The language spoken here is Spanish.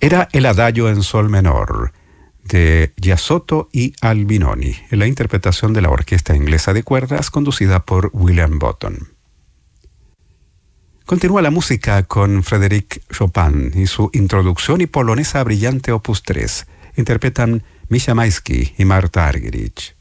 Era el Adagio en sol menor de Giasotto y Albinoni, en la interpretación de la Orquesta Inglesa de Cuerdas conducida por William Button. Continúa la música con Frédéric Chopin y su introducción y polonesa brillante opus 3. Interpretan Misha Maisky y Marta Argerich.